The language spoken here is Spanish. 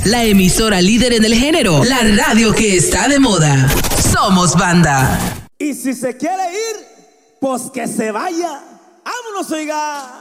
La emisora líder en el género, la radio que está de moda. Somos Banda. Y si se quiere ir, pues que se vaya. ¡Vámonos, oiga!